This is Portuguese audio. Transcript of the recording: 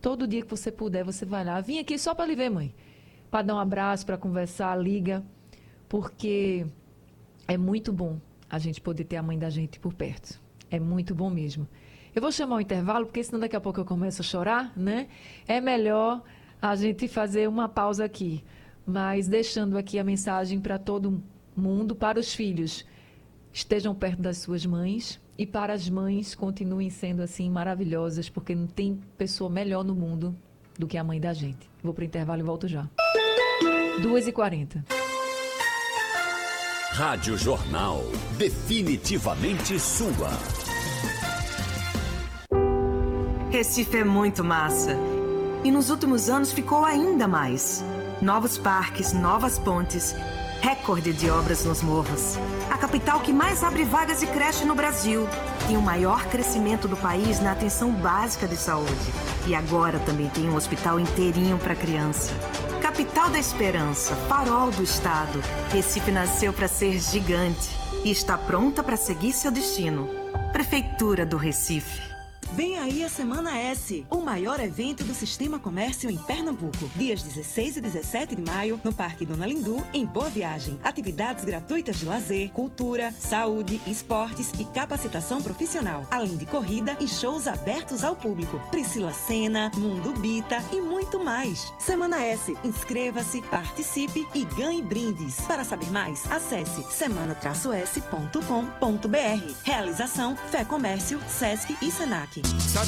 Todo dia que você puder, você vai lá. Vim aqui só para lhe ver, mãe. Para dar um abraço, para conversar, liga. Porque é muito bom a gente poder ter a mãe da gente por perto. É muito bom mesmo. Eu vou chamar o intervalo, porque senão daqui a pouco eu começo a chorar, né? É melhor a gente fazer uma pausa aqui. Mas deixando aqui a mensagem para todo mundo, para os filhos. Estejam perto das suas mães e para as mães continuem sendo assim maravilhosas, porque não tem pessoa melhor no mundo do que a mãe da gente. Vou para o intervalo e volto já. 2h40. Rádio Jornal, definitivamente sua. Recife é muito massa. E nos últimos anos ficou ainda mais. Novos parques, novas pontes, recorde de obras nos morros. A capital que mais abre vagas de creche no Brasil. Tem o maior crescimento do país na atenção básica de saúde. E agora também tem um hospital inteirinho para criança. Capital da Esperança, farol do estado. Recife nasceu para ser gigante e está pronta para seguir seu destino. Prefeitura do Recife. Vem aí a Semana S, o maior evento do Sistema Comércio em Pernambuco. Dias 16 e 17 de maio, no Parque Dona Lindu, em Boa Viagem. Atividades gratuitas de lazer, cultura, saúde, esportes e capacitação profissional. Além de corrida e shows abertos ao público. Priscila Senna, Mundo Bita e muito mais. Semana S, inscreva-se, participe e ganhe brindes. Para saber mais, acesse semana-s.com.br. Realização Fé Comércio, Sesc e Senac.